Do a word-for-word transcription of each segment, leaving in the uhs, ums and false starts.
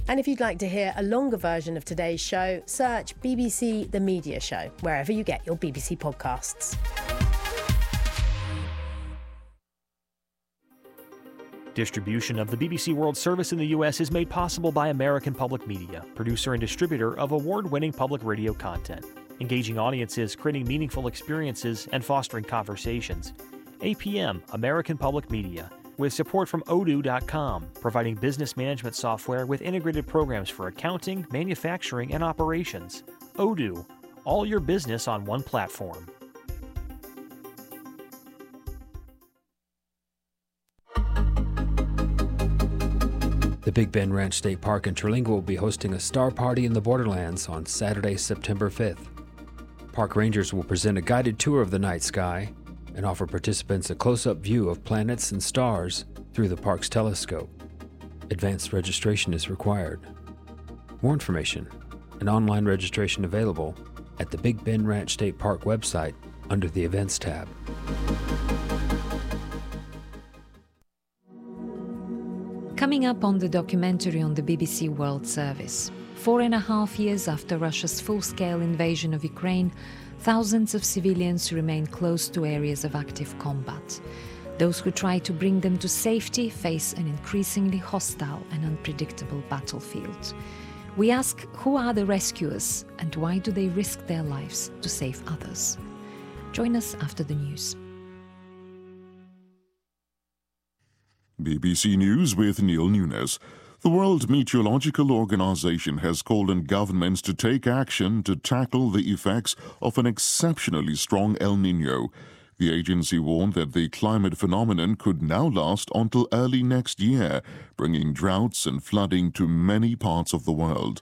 And if you'd like to hear a longer version of today's show, search B B C The Media Show, wherever you get your B B C podcasts. Distribution of the B B C World Service in the U S is made possible by American Public Media, producer and distributor of award-winning public radio content, engaging audiences, creating meaningful experiences, and fostering conversations. A P M, American Public Media, with support from Odoo dot com, providing business management software with integrated programs for accounting, manufacturing, and operations. Odoo, all your business on one platform. The Big Bend Ranch State Park in Terlingua will be hosting a star party in the Borderlands on Saturday, September fifth. Park rangers will present a guided tour of the night sky and offer participants a close-up view of planets and stars through the park's telescope. Advanced registration is required. More information and online registration available at the Big Bend Ranch State Park website under the Events tab. Coming up on the documentary on the B B C World Service. Four and a half years after Russia's full-scale invasion of Ukraine, thousands of civilians remain close to areas of active combat. Those who try to bring them to safety face an increasingly hostile and unpredictable battlefield. We ask, who are the rescuers and why do they risk their lives to save others? Join us after the news. B B C News with Neil Nunes. The World Meteorological Organization has called on governments to take action to tackle the effects of an exceptionally strong El Niño. The agency warned that the climate phenomenon could now last until early next year, bringing droughts and flooding to many parts of the world.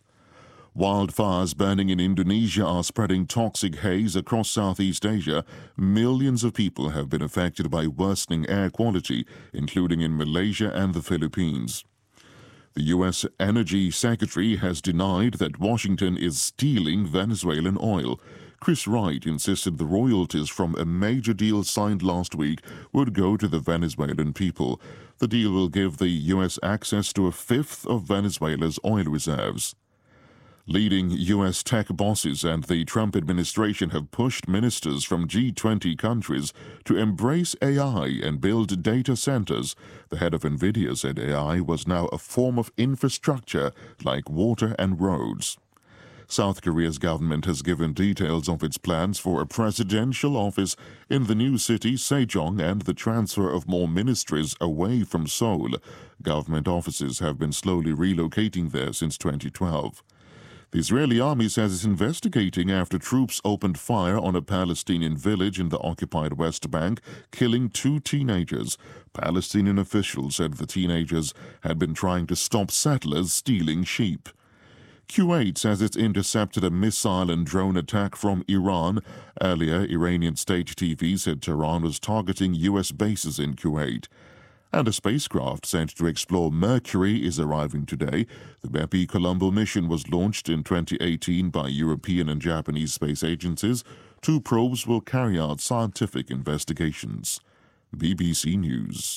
Wildfires burning in Indonesia are spreading toxic haze across Southeast Asia. Millions of people have been affected by worsening air quality, including in Malaysia and the Philippines. The U S Energy Secretary has denied that Washington is stealing Venezuelan oil. Chris Wright insisted the royalties from a major deal signed last week would go to the Venezuelan people. The deal will give the U S access to a fifth of Venezuela's oil reserves. Leading U S tech bosses and the Trump administration have pushed ministers from G twenty countries to embrace A I and build data centers. The head of NVIDIA said A I was now a form of infrastructure like water and roads. South Korea's government has given details of its plans for a presidential office in the new city, Sejong, and the transfer of more ministries away from Seoul. Government offices have been slowly relocating there since twenty twelve. The Israeli army says it's investigating after troops opened fire on a Palestinian village in the occupied West Bank, killing two teenagers. Palestinian officials said the teenagers had been trying to stop settlers stealing sheep. Kuwait says it's intercepted a missile and drone attack from Iran. Earlier, Iranian state T V said Tehran was targeting U S bases in Kuwait. And a spacecraft sent to explore Mercury is arriving today. The Bepi Colombo mission was launched in twenty eighteen by European and Japanese space agencies. Two probes will carry out scientific investigations. B B C News.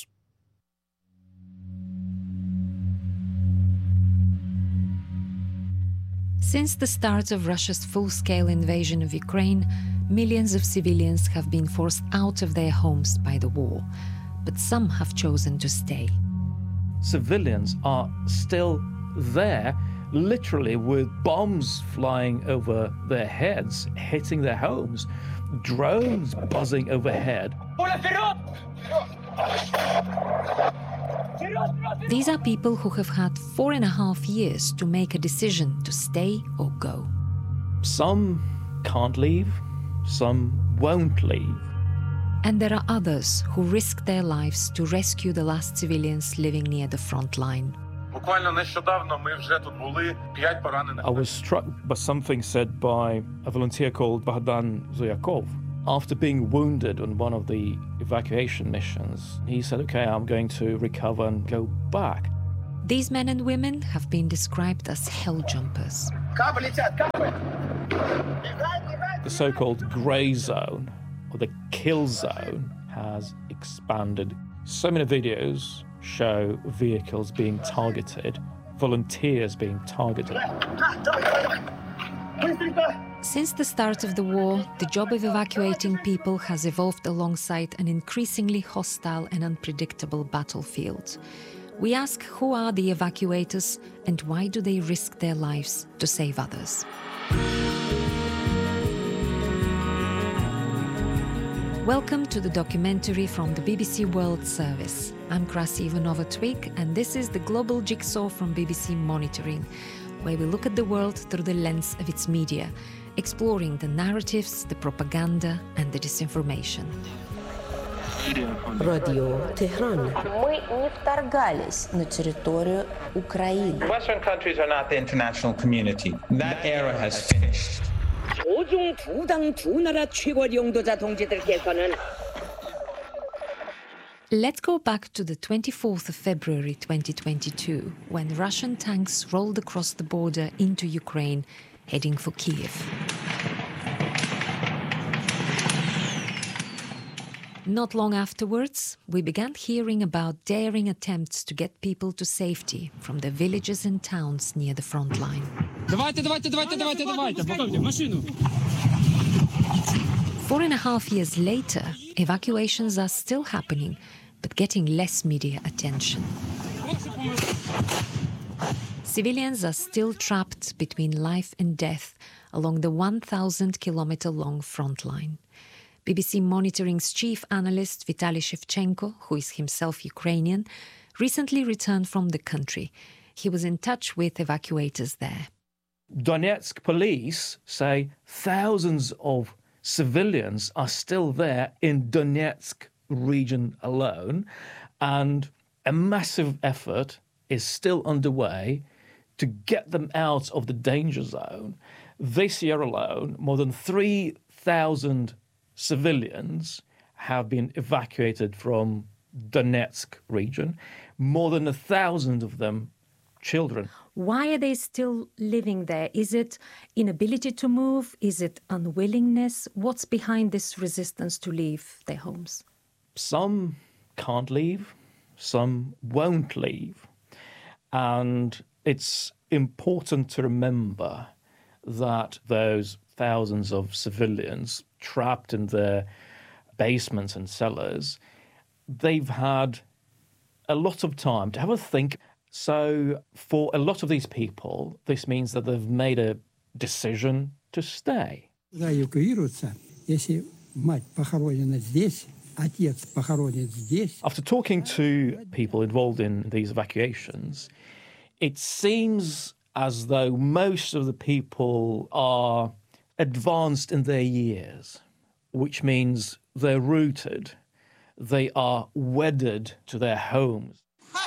Since the start of Russia's full-scale invasion of Ukraine, millions of civilians have been forced out of their homes by the war. But some have chosen to stay. Civilians are still there, literally with bombs flying over their heads, hitting their homes, drones buzzing overhead. These are people who have had four and a half years to make a decision to stay or go. Some can't leave, some won't leave. And there are others who risk their lives to rescue the last civilians living near the front line. I was struck by something said by a volunteer called Bogdan Zuyakov. After being wounded on one of the evacuation missions, he said, okay, I'm going to recover and go back. These men and women have been described as hell jumpers. The so-called grey zone, or the kill zone, has expanded. So many videos show vehicles being targeted, volunteers being targeted. Since the start of the war, the job of evacuating people has evolved alongside an increasingly hostile and unpredictable battlefield. We ask, who are the evacuators and why do they risk their lives to save others? Welcome to the documentary from the B B C World Service. I'm Krasi Ivanova-Twig, and this is the Global Jigsaw from B B C Monitoring, where we look at the world through the lens of its media, exploring the narratives, the propaganda and the disinformation. Radio Tehran. Мы не вторгались на территорию Украины. Western countries are not the international community. That era has finished. 조중 두당 두 나라 최고 용도자 동지들께서는 Let's go back to the twenty-fourth of February twenty twenty-two, when Russian tanks rolled across the border into Ukraine, heading for Kiev. Not long afterwards, we began hearing about daring attempts to get people to safety from the villages and towns near the front line. Давайте, давайте, давайте, давайте, давайте, готовьте машину. Four and a half years later, evacuations are still happening, but getting less media attention. Civilians are still trapped between life and death along the one thousand kilometer long front line. B B C Monitoring's chief analyst Vitaly Shevchenko, who is himself Ukrainian, recently returned from the country. He was in touch with evacuators there. Donetsk police say thousands of civilians are still there in Donetsk region alone, and a massive effort is still underway to get them out of the danger zone. This year alone, more than three thousand civilians have been evacuated from Donetsk region, more than a thousand of them children. Why are they still living there? Is it inability to move? Is it unwillingness? What's behind this resistance to leave their homes? Some can't leave, some won't leave. And it's important to remember that those thousands of civilians trapped in their basements and cellars, they've had a lot of time to have a think. So for a lot of these people, this means that they've made a decision to stay. After talking to people involved in these evacuations, it seems as though most of the people are advanced in their years, which means they're rooted, they are wedded to their homes.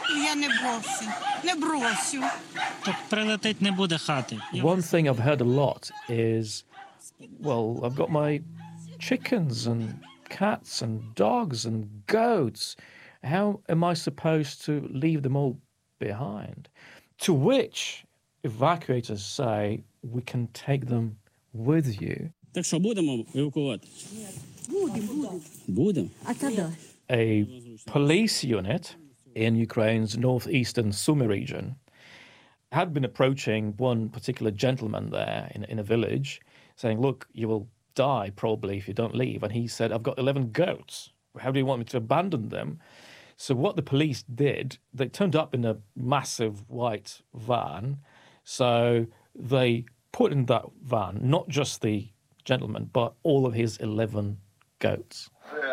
One thing I've heard a lot is, well, I've got my chickens and cats and dogs and goats. How am I supposed to leave them all behind? To which evacuators say, we can take them with you. Так що будемо евакувати? Будемо. А тоді? A police unit in Ukraine's northeastern Sumy region had been approaching one particular gentleman there in, in a village, saying, look, you will die probably if you don't leave. And he said, I've got eleven goats. How do you want me to abandon them? So what the police did, they turned up in a massive white van. So they put in that van not just the gentleman, but all of his eleven goats.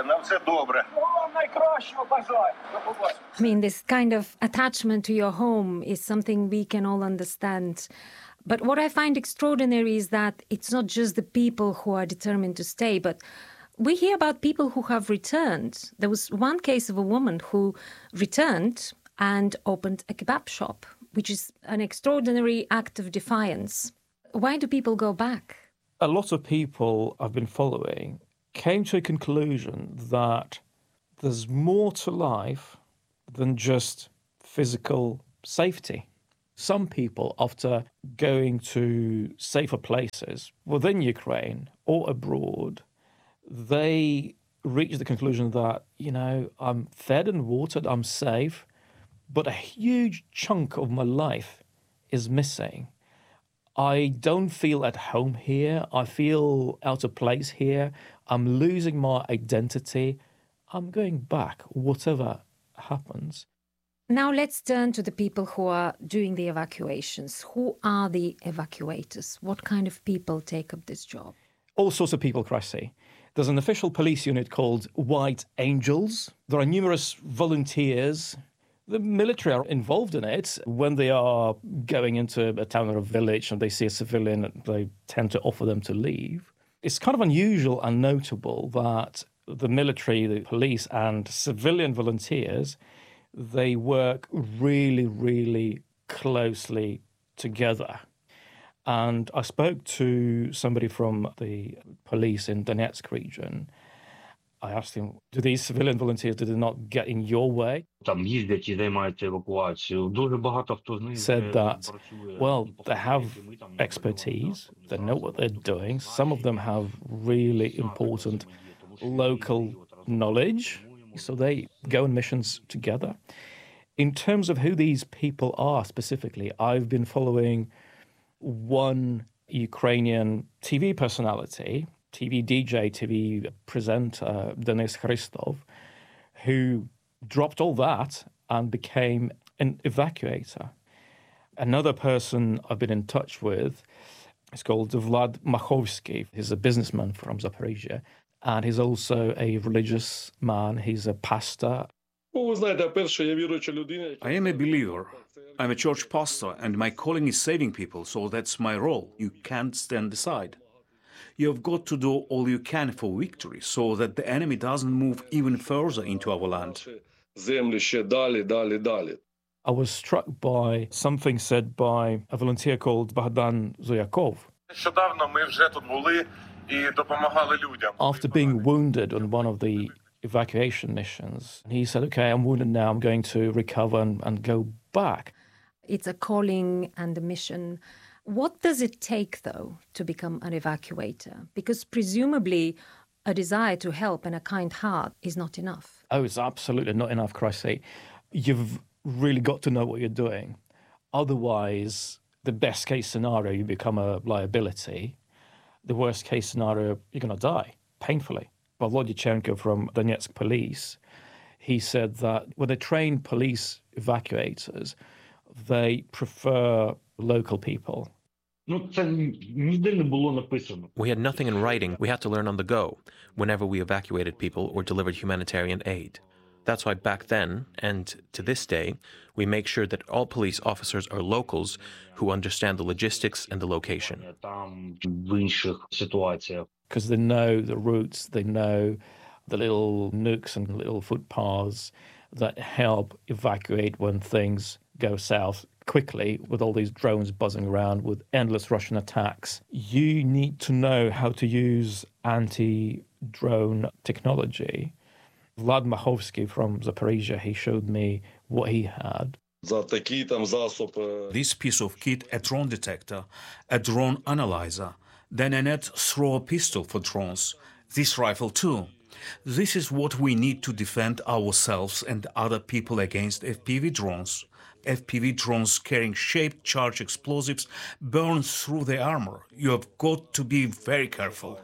I mean, this kind of attachment to your home is something we can all understand. But what I find extraordinary is that it's not just the people who are determined to stay, but we hear about people who have returned. There was one case of a woman who returned and opened a kebab shop, which is an extraordinary act of defiance. Why do people go back? A lot of people I've been following came to a conclusion that there's more to life than just physical safety. Some people, after going to safer places within Ukraine or abroad, they reach the conclusion that, you know, I'm fed and watered, I'm safe, but a huge chunk of my life is missing. I don't feel at home here. I feel out of place here. I'm losing my identity. I'm going back, whatever happens. Now let's turn to the people who are doing the evacuations. Who are the evacuators? What kind of people take up this job? All sorts of people, Chrissy. There's an official police unit called White Angels. There are numerous volunteers. The military are involved in it. When they are going into a town or a village and they see a civilian, they tend to offer them to leave. It's kind of unusual and notable that the military, the police, and civilian volunteers, they work really, really closely together. And I spoke to somebody from the police in Donetsk region. I asked him, do these civilian volunteers, did they not get in your way? Там їздять і займаються евакуацією. Дуже багато хто з них said that, well, they have expertise, they know what they're doing. Some of them have really important local knowledge, so they go on missions together. In terms of who these people are specifically, I've been following one Ukrainian T V personality, T V D J, T V presenter, Denis Christov, who dropped all that and became an evacuator. Another person I've been in touch with is called Vlad Machovsky. He's a businessman from Zaporizhia, and he's also a religious man. He's a pastor. I am a believer. I'm a church pastor, and my calling is saving people, so that's my role. You can't stand aside. You have got to do all you can for victory, so that the enemy doesn't move even further into our land. I was struck by something said by a volunteer called Bogdan Zuyakov. After being wounded on one of the evacuation missions, he said, okay, I'm wounded now, I'm going to recover and, and go back. It's a calling and a mission. What does it take, though, to become an evacuator? Because presumably a desire to help and a kind heart is not enough. Oh, it's absolutely not enough, Christ's sake. You've really got to know what you're doing. Otherwise, the best case scenario, you become a liability. The worst case scenario, you're going to die painfully. Volodichenko from Donetsk police, he said that when they train police evacuators, they prefer local people. We had nothing in writing. We had to learn on the go whenever we evacuated people or delivered humanitarian aid. That's why back then, and to this day, we make sure that all police officers are locals who understand the logistics and the location. Because they know the routes, they know the little nooks and little footpaths that help evacuate when things go south quickly, with all these drones buzzing around with endless Russian attacks. You need to know how to use anti-drone technology. Vlad Machovsky from Zaporizhia, he showed me what he had. This piece of kit, a drone detector, a drone analyzer, then a net thrower pistol for drones, this rifle too. This is what we need to defend ourselves and other people against F P V drones. F P V drones carrying shaped charge explosives burn through the armor. You have got to be very careful.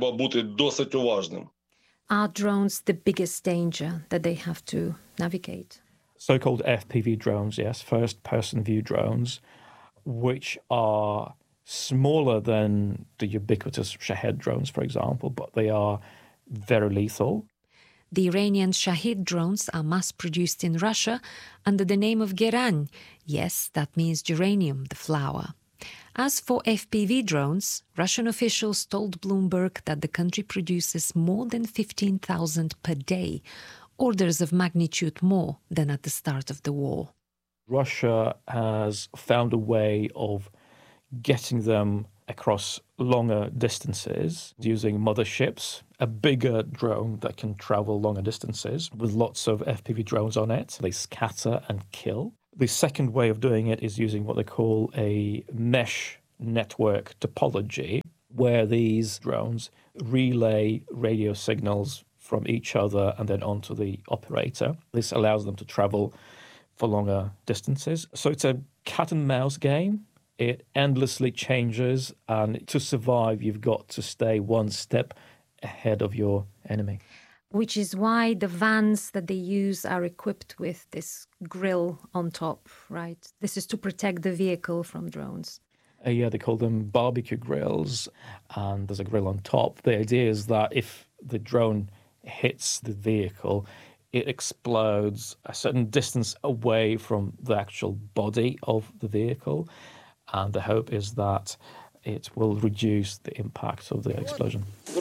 Are drones the biggest danger that they have to navigate? So-called F P V drones, yes, first-person view drones, which are smaller than the ubiquitous Shahed drones, for example, but they are very lethal. The Iranian Shahid drones are mass-produced in Russia under the name of Geran. Yes, that means geranium, the flower. As for F P V drones, Russian officials told Bloomberg that the country produces more than fifteen thousand per day, orders of magnitude more than at the start of the war. Russia has found a way of getting them across longer distances using motherships, a bigger drone that can travel longer distances with lots of F P V drones on it. They scatter and kill. The second way of doing it is using what they call a mesh network topology, where these drones relay radio signals from each other and then onto the operator. This allows them to travel for longer distances. So it's a cat and mouse game. It endlessly changes, and to survive, you've got to stay one step ahead of your enemy. Which is why the vans that they use are equipped with this grill on top, right? This is to protect the vehicle from drones. Uh, yeah, they call them barbecue grills, and there's a grill on top. The idea is that if the drone hits the vehicle, it explodes a certain distance away from the actual body of the vehicle. And the hope is that it will reduce the impact of the explosion.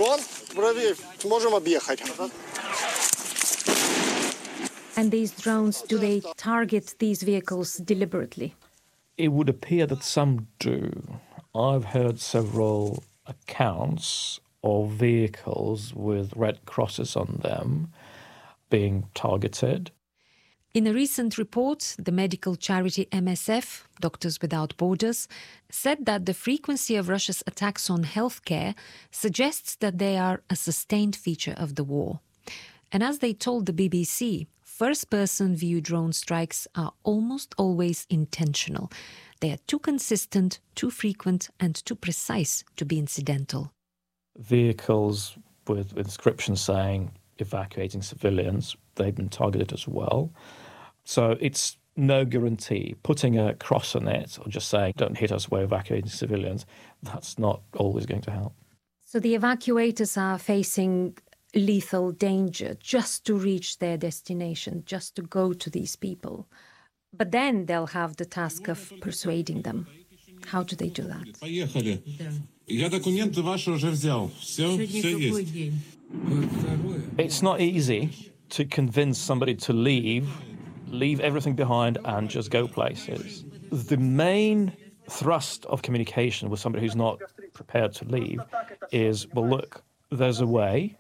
And these drones, do they target these vehicles deliberately? It would appear that some do. I've heard several accounts of vehicles with red crosses on them being targeted. In a recent report, the medical charity M S F, Doctors Without Borders, said that the frequency of Russia's attacks on healthcare suggests that they are a sustained feature of the war. And as they told the B B C, first-person view drone strikes are almost always intentional. They are too consistent, too frequent, and too precise to be incidental. Vehicles with inscriptions saying evacuating civilians, they've been targeted as well. So it's no guarantee. Putting a cross on it or just saying, don't hit us, we're evacuating civilians, that's not always going to help. So the evacuators are facing lethal danger just to reach their destination, just to go to these people. But then they'll have the task of persuading them. How do they do that? Поехали. Я документы ваши уже взял. Все, все есть. It's not easy to convince somebody to leave, leave everything behind and just go places. The main thrust of communication with somebody who's not prepared to leave is, well, look, there's a way.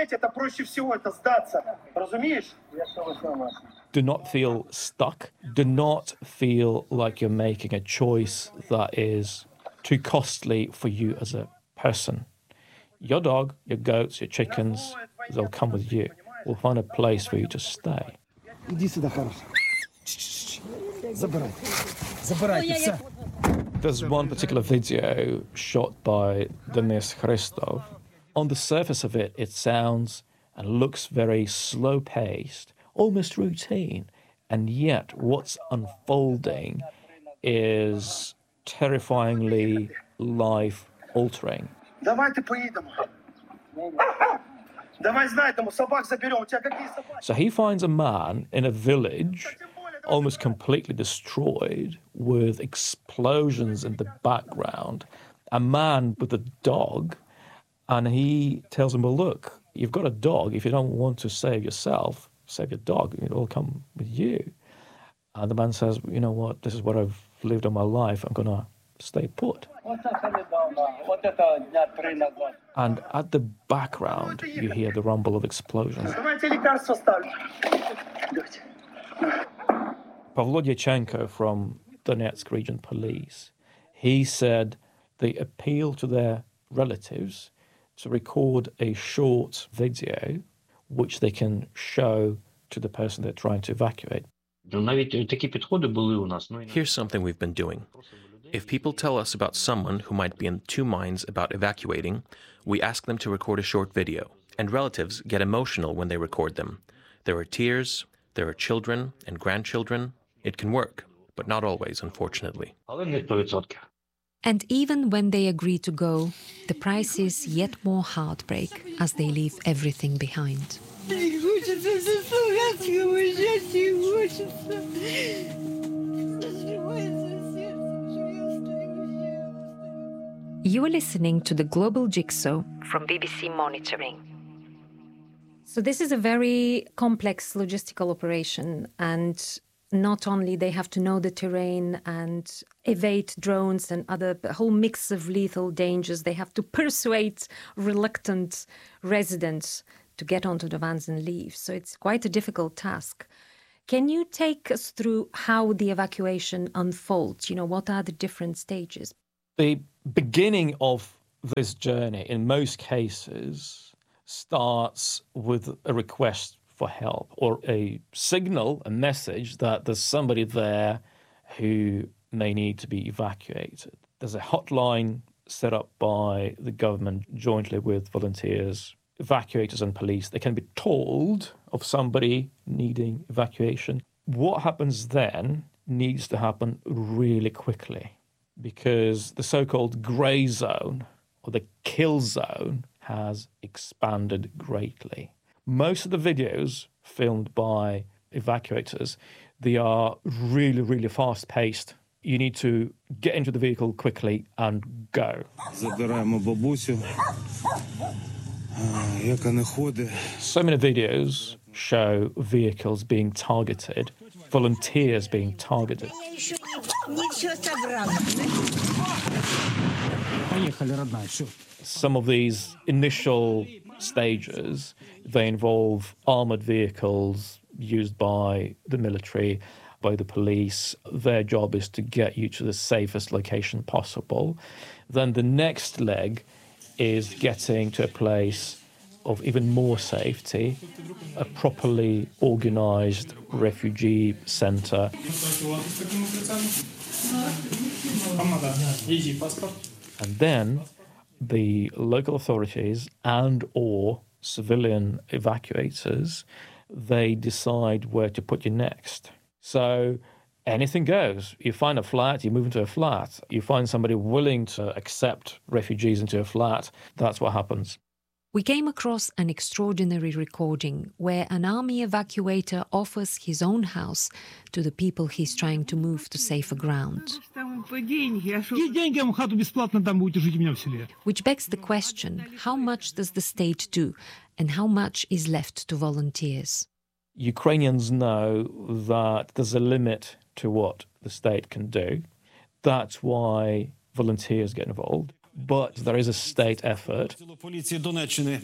Do not feel stuck. Do not feel like you're making a choice that is too costly for you as a person. Your dog, your goats, your chickens, they'll come with you. We'll find a place for you to stay. There's one particular video shot by Denis Christov. On the surface of it, it sounds and looks very slow-paced, almost routine. And yet what's unfolding is terrifyingly life-altering. So he finds a man in a village almost completely destroyed with explosions in the background, a man with a dog, and he tells him, well, look, you've got a dog. If you don't want to save yourself, save your dog. It'll come with you. And the man says, you know what, this is what I've lived all my life. I'm going to stay put. And at the background, you hear the rumble of explosions. Pavlo Dyachenko from Donetsk Region Police, he said they appeal to their relatives to record a short video which they can show to the person they're trying to evacuate. Here's something we've been doing. If people tell us about someone who might be in two minds about evacuating, we ask them to record a short video, and relatives get emotional when they record them. There are tears, there are children and grandchildren. It can work, but not always, unfortunately. And even when they agree to go, the price is yet more heartbreak as they leave everything behind. You are listening to the Global Jigsaw from B B C Monitoring. So this is a very complex logistical operation, and not only they have to know the terrain and evade drones and other a whole mix of lethal dangers, they have to persuade reluctant residents to get onto the vans and leave. So it's quite a difficult task. Can you take us through how the evacuation unfolds? You know, what are the different stages? The beginning of this journey, in most cases, starts with a request for help or a signal, a message that there's somebody there who may need to be evacuated. There's a hotline set up by the government jointly with volunteers, evacuators and police. They can be told of somebody needing evacuation. What happens then needs to happen really quickly, because the so-called grey zone or the kill zone has expanded greatly. Most of the videos filmed by evacuators, they are really, really fast-paced. You need to get into the vehicle quickly and go. So many videos show vehicles being targeted, volunteers being targeted. Some of these initial stages, they involve armored vehicles used by the military, by the police. Their job is to get you to the safest location possible. Then the next leg is getting to a place of even more safety, a properly organized refugee center. And then the local authorities and or civilian evacuators, they decide where to put you next. So anything goes. You find a flat, you move into a flat. You find somebody willing to accept refugees into a flat, that's what happens. We came across an extraordinary recording where an army evacuator offers his own house to the people he's trying to move to safer ground. Which begs the question, how much does the state do and how much is left to volunteers? Ukrainians know that there's a limit to what the state can do. That's why volunteers get involved. But there is a state effort. The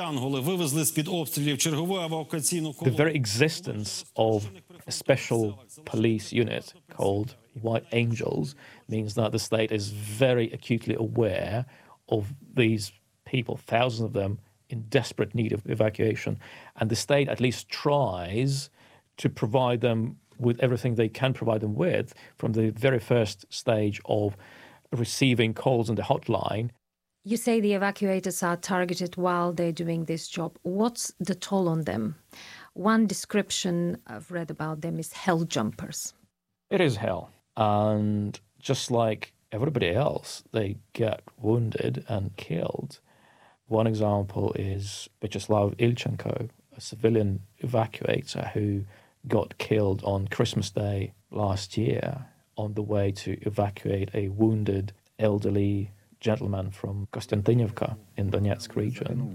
very existence of a special police unit called White Angels means that the state is very acutely aware of these people, thousands of them, in desperate need of evacuation. And the state at least tries to provide them with everything they can provide them with from the very first stage of receiving calls on the hotline. You say the evacuators are targeted while they're doing this job. What's the toll on them? One description I've read about them is hell jumpers. It is hell. And just like everybody else, they get wounded and killed. One example is Vyacheslav Ilchenko, a civilian evacuator who got killed on Christmas Day last year on the way to evacuate a wounded elderly gentleman from Kostiantynivka in Donetsk region.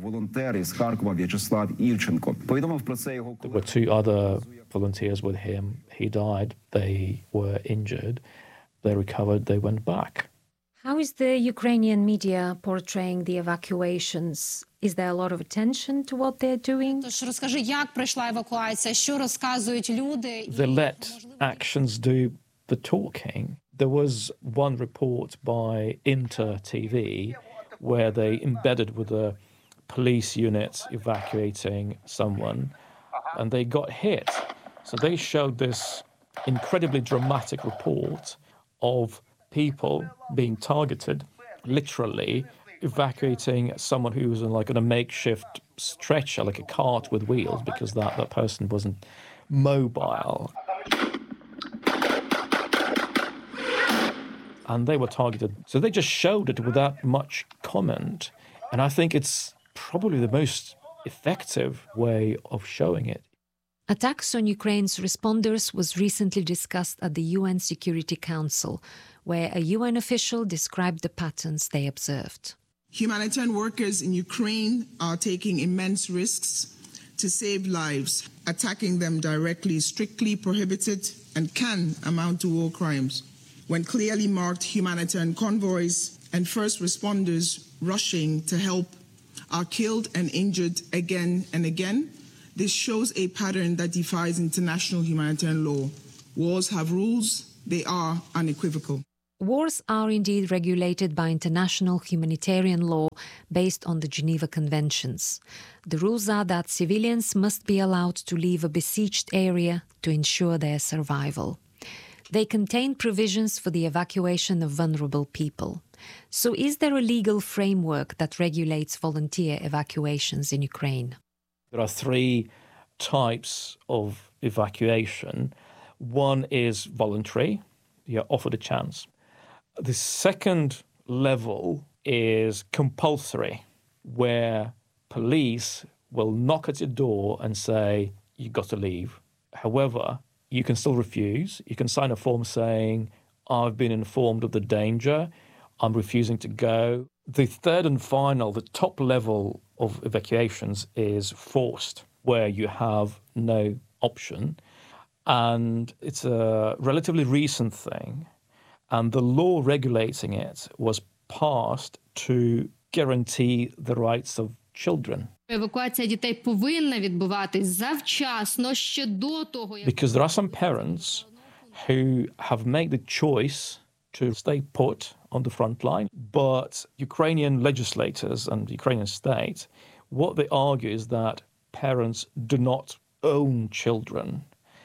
There were two other volunteers with him. He died. They were injured. They recovered. They went back. How is the Ukrainian media portraying the evacuations? Is there a lot of attention to what they're doing? They let actions do the talking. There was one report by Inter T V where they embedded with a police unit evacuating someone and they got hit. So they showed this incredibly dramatic report of people being targeted, literally evacuating someone who was in like on a makeshift stretcher, like a cart with wheels, because that, that person wasn't mobile. And they were targeted. So they just showed it without much comment. And I think it's probably the most effective way of showing it. Attacks on Ukraine's responders was recently discussed at the U N Security Council, where a U N official described the patterns they observed. Humanitarian workers in Ukraine are taking immense risks to save lives. Attacking them directly is strictly prohibited and can amount to war crimes. When clearly marked humanitarian convoys and first responders rushing to help are killed and injured again and again, this shows a pattern that defies international humanitarian law. Wars have rules. They are unequivocal. Wars are indeed regulated by international humanitarian law based on the Geneva Conventions. The rules are that civilians must be allowed to leave a besieged area to ensure their survival. They contain provisions for the evacuation of vulnerable people. So is there a legal framework that regulates volunteer evacuations in Ukraine? There are three types of evacuation. One is voluntary. You're offered a chance. The second level is compulsory, where police will knock at your door and say, you've got to leave. However, you can still refuse. You can sign a form saying, I've been informed of the danger. I'm refusing to go. The third and final, the top level of evacuations is forced, where you have no option. And it's a relatively recent thing. And the law regulating it was passed to guarantee the rights of children. Евакуація дітей повинна відбуватись завчасно, ще до того, як... Because there are some parents who have made the choice to stay put on the front line, but Ukrainian legislators and the Ukrainian state, what they argue is that parents do not own children.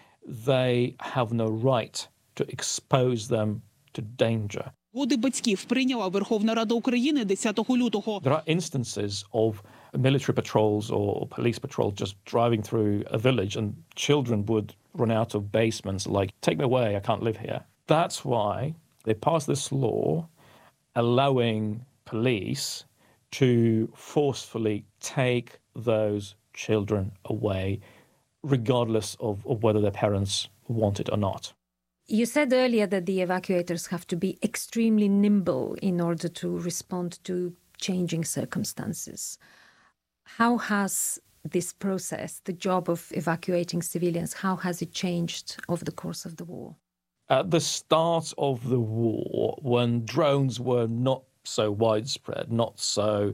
They have no right to expose them to danger. Згоди батьків прийняла Верховна Рада України десятого лютого. There are instances of military patrols or police patrols just driving through a village and children would run out of basements like, take me away, I can't live here. That's why they passed this law allowing police to forcefully take those children away regardless of, of whether their parents want it or not. You said earlier that the evacuators have to be extremely nimble in order to respond to changing circumstances. How has this process, the job of evacuating civilians, how has it changed over the course of the war? At the start of the war, when drones were not so widespread, not so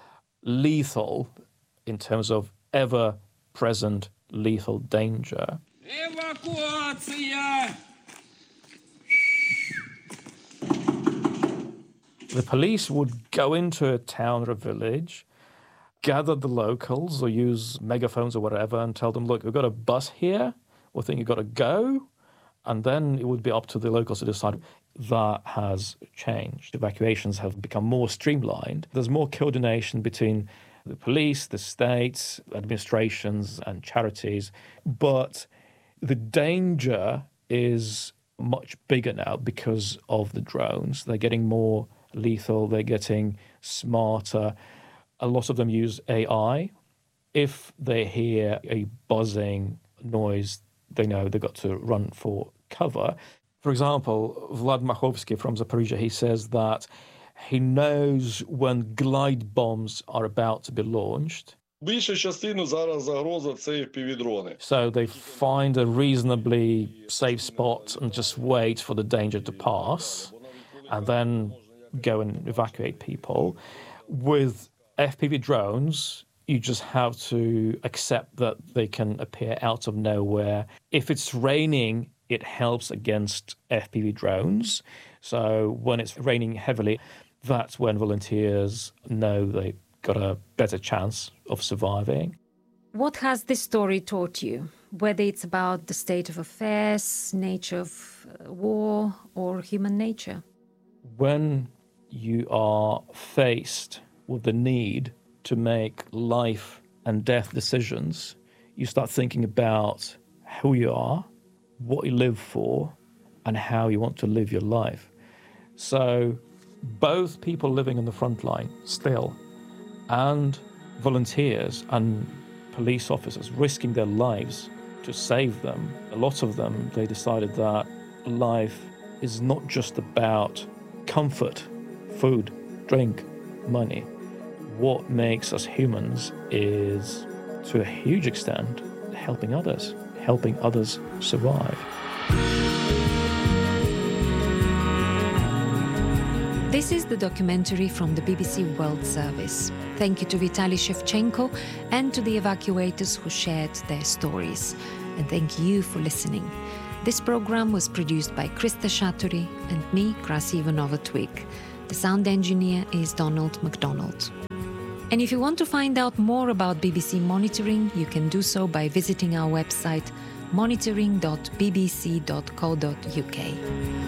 lethal in terms of ever-present lethal danger, Evacuacja! the police would go into a town or a village, gather the locals or use megaphones or whatever and tell them, look, we've got a bus here, we think you've got to go. And then it would be up to the locals to decide. That has changed. Evacuations have become more streamlined. There's more coordination between the police, the states, administrations and charities. But the danger is much bigger now because of the drones. They're getting more lethal, they're getting smarter. A lot of them use A I. If they hear a buzzing noise, they know they've got to run for cover. For example, Vlad Machovsky from Zaporizhia, he says that he knows when glide bombs are about to be launched. Більшу частину зараз загроза це еф пі ві-дрони. So they find a reasonably safe spot and just wait for the danger to pass and then go and evacuate people. With F P V drones, you just have to accept that they can appear out of nowhere. If it's raining, it helps against F P V drones. So when it's raining heavily, that's when volunteers know they've got a better chance of surviving. What has this story taught you, whether it's about the state of affairs, nature of war, or human nature? When you are faced with the need to make life and death decisions, you start thinking about who you are, what you live for, and how you want to live your life. So both people living on the front line still and volunteers and police officers risking their lives to save them, a lot of them, they decided that life is not just about comfort, food, drink, money. What makes us humans is, to a huge extent, helping others, helping others survive. This is the documentary from the B B C World Service. Thank you to Vitaly Shevchenko and to the evacuators who shared their stories. And thank you for listening. This program was produced by Krista Shaturi and me, Krasi Ivanova-Twig. The sound engineer is Donald McDonald. And if you want to find out more about B B C monitoring, you can do so by visiting our website monitoring dot b b c dot co dot u k.